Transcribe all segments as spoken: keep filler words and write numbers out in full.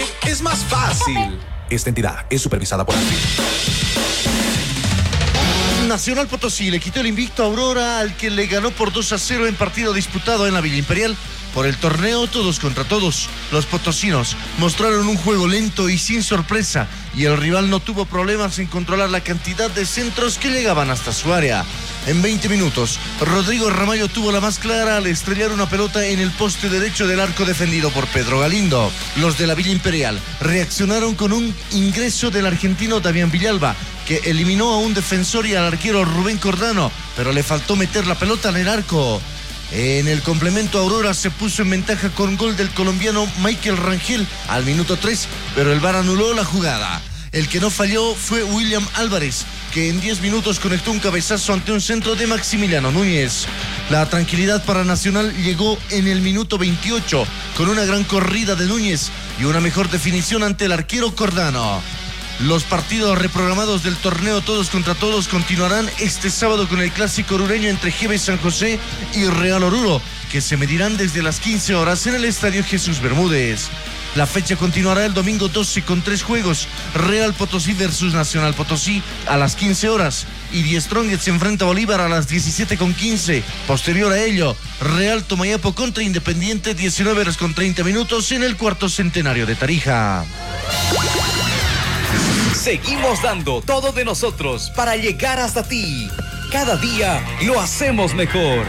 P es más fácil. Esta entidad es supervisada por ANFIP. Nacional Potosí le quitó el invicto a Aurora, al que le ganó por dos a cero en partido disputado en la Villa Imperial. Por el torneo todos contra todos, los potosinos mostraron un juego lento y sin sorpresa, y el rival no tuvo problemas en controlar la cantidad de centros que llegaban hasta su área. En veinte minutos, Rodrigo Ramallo tuvo la más clara al estrellar una pelota en el poste derecho del arco defendido por Pedro Galindo. Los de la Villa Imperial reaccionaron con un ingreso del argentino Damián Villalba, que eliminó a un defensor y al arquero Rubén Cordano, pero le faltó meter la pelota en el arco. En el complemento, Aurora se puso en ventaja con gol del colombiano Michael Rangel al minuto tres, pero el V A R anuló la jugada. El que no falló fue William Álvarez, que en diez minutos conectó un cabezazo ante un centro de Maximiliano Núñez. La tranquilidad para Nacional llegó en el minuto veintiocho, con una gran corrida de Núñez y una mejor definición ante el arquero Cordano. Los partidos reprogramados del torneo Todos contra Todos continuarán este sábado con el clásico orureño entre G B San José y Real Oruro, que se medirán desde las quince horas en el Estadio Jesús Bermúdez. La fecha continuará el domingo doce con tres juegos: Real Potosí versus Nacional Potosí a las quince horas y Die Strongest se enfrenta a Bolívar a las diecisiete con quince. Posterior a ello, Real Tomayapo contra Independiente, diecinueve horas con treinta minutos en el cuarto centenario de Tarija. Seguimos dando todo de nosotros para llegar hasta ti. Cada día lo hacemos mejor.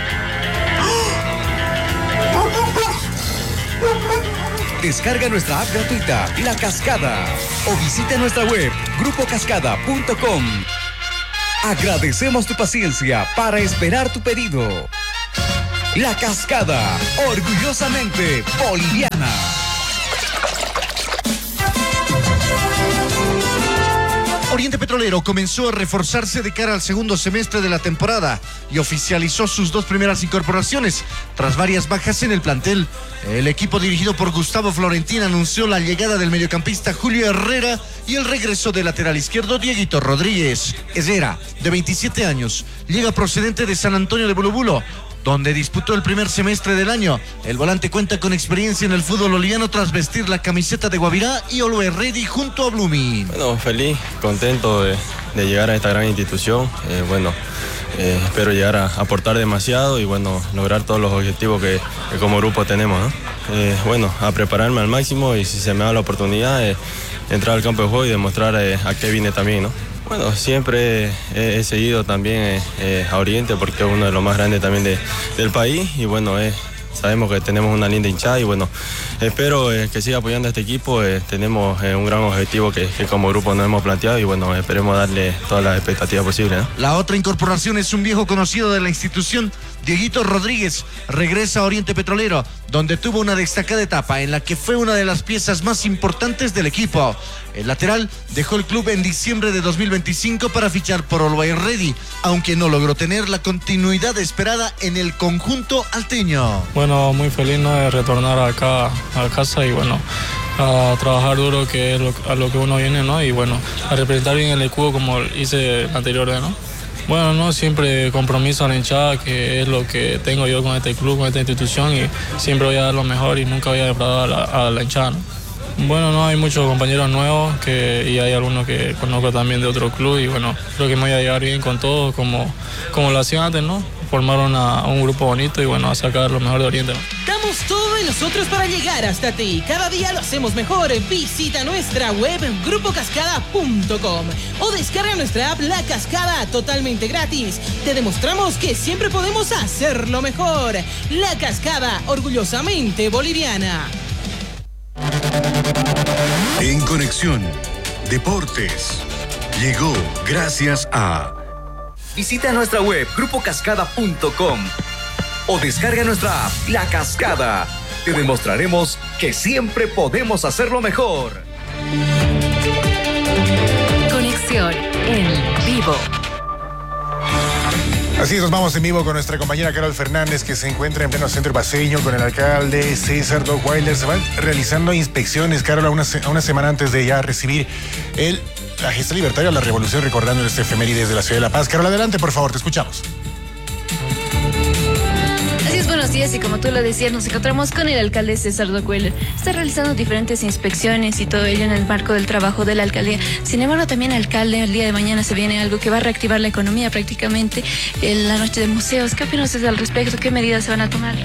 Descarga nuestra app gratuita, La Cascada, o visita nuestra web, grupo cascada punto com. Agradecemos tu paciencia para esperar tu pedido. La Cascada, orgullosamente boliviana. Oriente Petrolero comenzó a reforzarse de cara al segundo semestre de la temporada y oficializó sus dos primeras incorporaciones tras varias bajas en el plantel. El equipo dirigido por Gustavo Florentín anunció la llegada del mediocampista Julio Herrera y el regreso del lateral izquierdo Dieguito Rodríguez. Herrera, de veintisiete años, llega procedente de San Antonio de Bulubulo, donde disputó el primer semestre del año. El volante cuenta con experiencia en el fútbol boliviano tras vestir la camiseta de Guavirá y Always Ready junto a Blooming. Bueno, feliz, contento de, de llegar a esta gran institución. Eh, bueno, eh, espero llegar a aportar demasiado y bueno, lograr todos los objetivos que, que como grupo tenemos, ¿no? Eh, bueno, a prepararme al máximo y si se me da la oportunidad, eh, entrar al campo de juego y demostrar eh, a qué vine también, ¿no? Bueno, siempre he, he seguido también eh, a Oriente porque es uno de los más grandes también de, del país y bueno, eh, sabemos que tenemos una linda hinchada y bueno, espero eh, que siga apoyando a este equipo. Eh, tenemos eh, un gran objetivo que, que como grupo nos hemos planteado y bueno, esperemos darle todas las expectativas posibles, ¿no? La otra incorporación es un viejo conocido de la institución. Dieguito Rodríguez regresa a Oriente Petrolero, donde tuvo una destacada etapa en la que fue una de las piezas más importantes del equipo. El lateral dejó el club en diciembre de dos mil veinticinco para fichar por Always Ready, aunque no logró tener la continuidad esperada en el conjunto alteño. Bueno, muy feliz, ¿no?, de retornar acá a casa y bueno, a trabajar duro, que es lo, a lo que uno viene, ¿no? Y bueno, a representar bien el escudo como hice anterior, ¿no? Bueno, no, siempre compromiso a la hinchada, que es lo que tengo yo con este club, con esta institución, y siempre voy a dar lo mejor y nunca voy a defraudar a la, a la hinchada, ¿no? Bueno, no, hay muchos compañeros nuevos que, y hay algunos que conozco también de otro club y bueno, creo que me voy a llevar bien con todos como, como lo hacían antes, ¿no? Formar una, un grupo bonito y bueno, a sacar lo mejor de Oriente, ¿no? Damos todo de nosotros para llegar hasta ti. Cada día lo hacemos mejor. Visita nuestra web grupo cascada punto com o descarga nuestra app La Cascada totalmente gratis. Te demostramos que siempre podemos hacerlo mejor. La Cascada, orgullosamente boliviana. En Conexión Deportes llegó gracias a... Visita nuestra web grupo cascada punto com o descarga nuestra app La Cascada. Te demostraremos que siempre podemos hacerlo mejor. Conexión en vivo. Así es, nos vamos en vivo con nuestra compañera Carol Fernández, que se encuentra en pleno centro paseño con el alcalde César Dockweiler. Se van realizando inspecciones, Carol, a una, a una semana antes de ya recibir el, la gesta libertaria, la revolución, recordando este efemérides de la ciudad de La Paz. Carol, adelante, por favor, te escuchamos. Así es, buenos días. días y como tú lo decías, nos encontramos con el alcalde César Dockweiler. Está realizando diferentes inspecciones y todo ello en el marco del trabajo de la alcaldía. Sin embargo, también, alcalde, el día de mañana se viene algo que va a reactivar la economía prácticamente, en la noche de museos. ¿Qué opinas usted al respecto? ¿Qué medidas se van a tomar?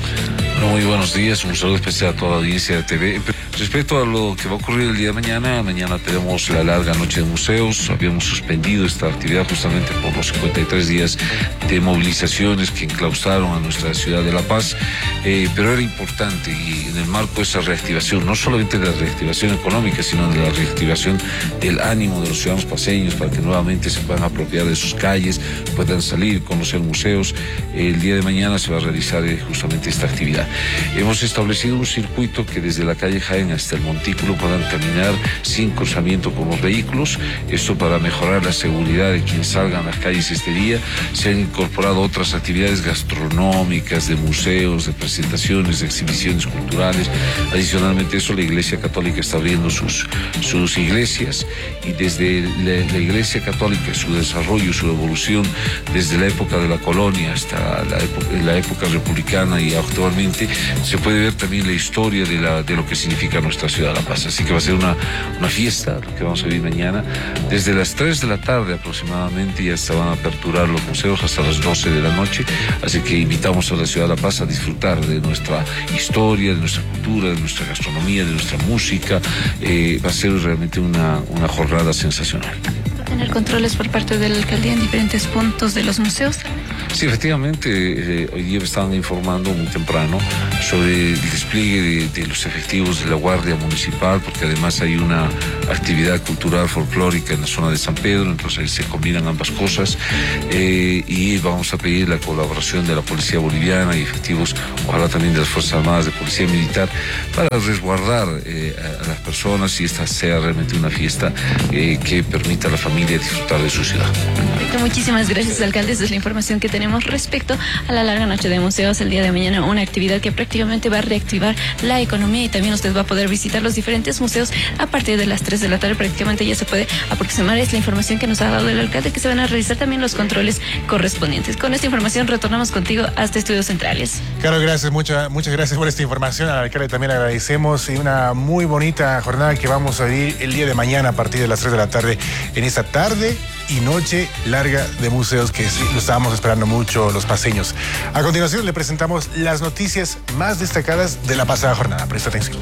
Muy buenos días, un saludo especial a toda la audiencia de T V. Respecto a lo que va a ocurrir el día de mañana, mañana tenemos la larga noche de museos. Habíamos suspendido esta actividad justamente por los cincuenta y tres días de movilizaciones que enclaustraron a nuestra ciudad de La Paz, eh, pero era importante, y en el marco de esa reactivación, no solamente de la reactivación económica, sino de la reactivación del ánimo de los ciudadanos paceños para que nuevamente se puedan apropiar de sus calles, puedan salir, conocer museos. El día de mañana se va a realizar eh, justamente esta actividad. Hemos establecido un circuito que desde la calle Jaén hasta el Montículo puedan caminar sin cruzamiento con los vehículos. Esto para mejorar la seguridad de quienes salgan a las calles este día. Se han incorporado otras actividades gastronómicas, de museos, de presentaciones, de exhibiciones culturales. Adicionalmente a eso, la Iglesia Católica está abriendo sus, sus iglesias, y desde la, la Iglesia Católica, su desarrollo, su evolución desde la época de la colonia hasta la época, la época republicana y actualmente, se puede ver también la historia de, la, de lo que significa nuestra ciudad de La Paz. Así que va a ser una, una fiesta lo que vamos a vivir mañana. Desde las tres de la tarde aproximadamente ya se van a aperturar los museos hasta las doce de la noche. Así que invitamos a la ciudad de La Paz a disfrutar de nuestra historia, de nuestra cultura, de nuestra gastronomía, de nuestra música. Eh, va a ser realmente una, una jornada sensacional. ¿Va a tener controles por parte de la alcaldía en diferentes puntos de los museos? Sí, efectivamente, eh, hoy día me estaban informando muy temprano sobre el despliegue de, de los efectivos de la Guardia Municipal, porque además hay una actividad cultural folclórica en la zona de San Pedro, entonces ahí se combinan ambas cosas, eh, y vamos a pedir la colaboración de la Policía Boliviana y efectivos, ojalá también de las Fuerzas Armadas, de Policía Militar, para resguardar eh, a, a las personas y esta sea realmente una fiesta eh, que permita a la familia disfrutar de su ciudad. Perfecto, muchísimas gracias, alcalde. Esa es la información que tenemos respecto a la larga noche de museos el día de mañana, una actividad que prácticamente va a reactivar la economía, y también usted va a poder visitar los diferentes museos a partir de las tres de la tarde. Prácticamente ya se puede aproximar. Es la información que nos ha dado el alcalde, que se van a realizar también los controles correspondientes. Con esta información retornamos contigo hasta Estudios Centrales. Claro, gracias, muchas muchas gracias por esta información. Al alcalde también le agradecemos, y una muy bonita jornada que vamos a vivir el día de mañana a partir de las tres de la tarde, en esta tarde y noche larga de museos que sí, lo estábamos esperando mucho los paseños. A continuación le presentamos las noticias más destacadas de la pasada jornada. Presta atención.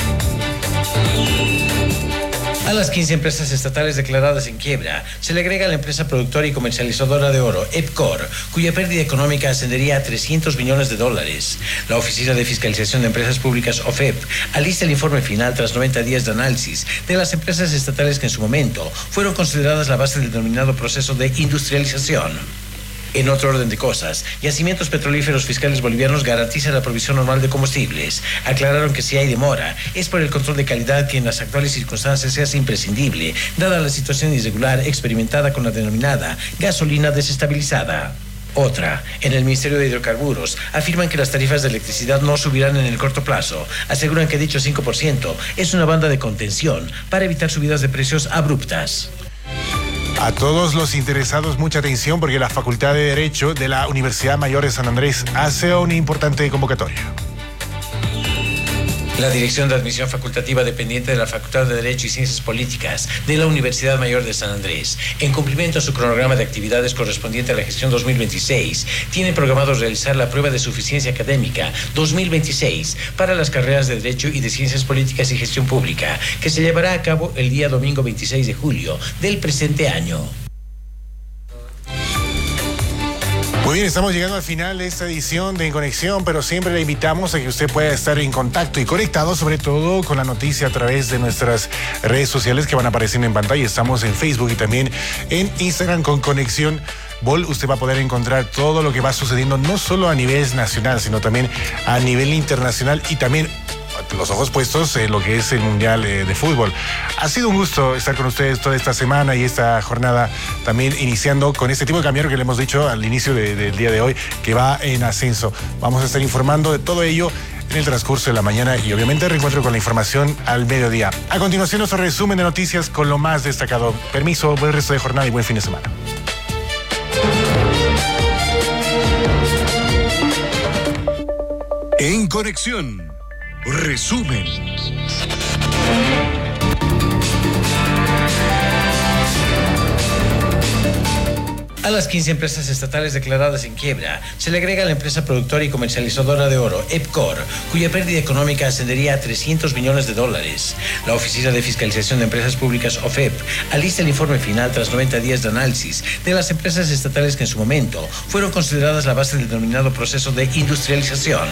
A las quince empresas estatales declaradas en quiebra se le agrega la empresa productora y comercializadora de oro, EPCOR, cuya pérdida económica ascendería a trescientos millones de dólares. La Oficina de Fiscalización de Empresas Públicas, O F E P, alista el informe final tras noventa días de análisis de las empresas estatales que en su momento fueron consideradas la base del denominado proceso de industrialización. En otro orden de cosas, Yacimientos Petrolíferos Fiscales Bolivianos garantizan la provisión normal de combustibles. Aclararon que si hay demora, es por el control de calidad que en las actuales circunstancias se hace imprescindible, dada la situación irregular experimentada con la denominada gasolina desestabilizada. Otra, en el Ministerio de Hidrocarburos, afirman que las tarifas de electricidad no subirán en el corto plazo. Aseguran que dicho cinco por ciento es una banda de contención para evitar subidas de precios abruptas. A todos los interesados, mucha atención, porque la Facultad de Derecho de la Universidad Mayor de San Andrés hace una importante convocatoria. La Dirección de Admisión Facultativa dependiente de la Facultad de Derecho y Ciencias Políticas de la Universidad Mayor de San Andrés, en cumplimiento a su cronograma de actividades correspondiente a la gestión dos mil veintiséis, tiene programado realizar la prueba de suficiencia académica dos mil veintiséis para las carreras de Derecho y de Ciencias Políticas y Gestión Pública, que se llevará a cabo el día domingo veintiséis de julio del presente año. Muy bien, estamos llegando al final de esta edición de En Conexión, pero siempre le invitamos a que usted pueda estar en contacto y conectado, sobre todo con la noticia a través de nuestras redes sociales que van apareciendo en pantalla. Estamos en Facebook y también en Instagram con Conexión Vol. Usted va a poder encontrar todo lo que va sucediendo, no solo a nivel nacional, sino también a nivel internacional, y también los ojos puestos en lo que es el Mundial de, de Fútbol. Ha sido un gusto estar con ustedes toda esta semana y esta jornada, también iniciando con este tipo de cambiario que le hemos dicho al inicio de, del día de hoy, que va en ascenso. Vamos a estar informando de todo ello en el transcurso de la mañana y obviamente reencuentro con la información al mediodía. A continuación, nuestro resumen de noticias con lo más destacado. Permiso, buen resto de jornada y buen fin de semana. En Conexión, resumen. A las quince empresas estatales declaradas en quiebra se le agrega la empresa productora y comercializadora de oro, EPCOR, cuya pérdida económica ascendería a trescientos millones de dólares. La Oficina de Fiscalización de Empresas Públicas, O F E P, alista el informe final tras noventa días de análisis de las empresas estatales que en su momento fueron consideradas la base del denominado proceso de industrialización.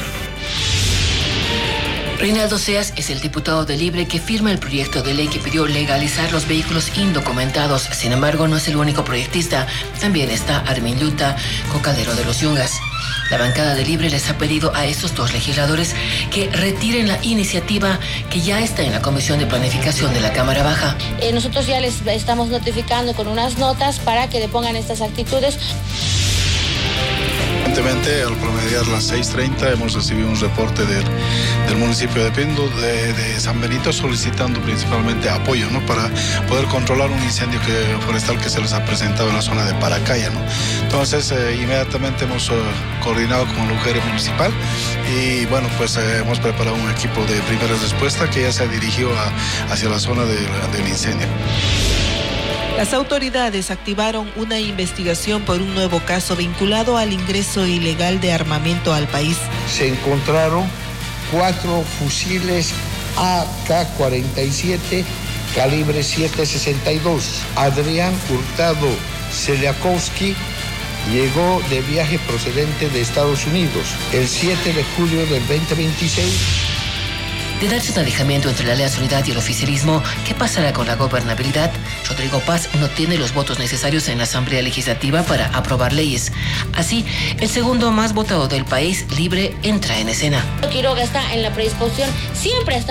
Reinaldo Seas es el diputado de Libre que firma el proyecto de ley que pidió legalizar los vehículos indocumentados. Sin embargo, no es el único proyectista. También está Armin Luta, co-caldero de los Yungas. La bancada de Libre les ha pedido a estos dos legisladores que retiren la iniciativa que ya está en la Comisión de Planificación de la Cámara Baja. Eh, nosotros ya les estamos notificando con unas notas para que depongan estas actitudes. Recientemente, al promediar las seis treinta, hemos recibido un reporte del, del municipio de Pendo, de, de San Benito, solicitando principalmente apoyo, ¿no?, para poder controlar un incendio que, forestal que se les ha presentado en la zona de Paracaya, ¿no? Entonces, eh, inmediatamente hemos eh, coordinado con el U G R municipal y, bueno, pues eh, hemos preparado un equipo de primera respuesta que ya se dirigió a, hacia la zona de, del incendio. Las autoridades activaron una investigación por un nuevo caso vinculado al ingreso ilegal de armamento al país. Se encontraron cuatro fusiles A K cuarenta y siete calibre siete sesenta y dos. Adrián Hurtado Seliakowski llegó de viaje procedente de Estados Unidos el siete de julio del veinte veintiséis. De darse un alejamiento entre la Alianza Unidad y el oficialismo, ¿qué pasará con la gobernabilidad? Rodrigo Paz no tiene los votos necesarios en la Asamblea Legislativa para aprobar leyes. Así, el segundo más votado del país, Libre, entra en escena. Quiroga está en la predisposición, siempre está